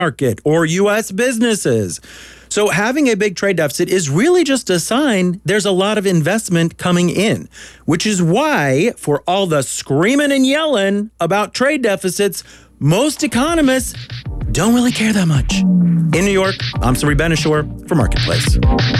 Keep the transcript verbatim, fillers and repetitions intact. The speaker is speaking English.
market or U S businesses. So having a big trade deficit is really just a sign there's a lot of investment coming in, which is why for all the screaming and yelling about trade deficits, most economists don't really care that much. In New York, I'm Sari Benishore for Marketplace.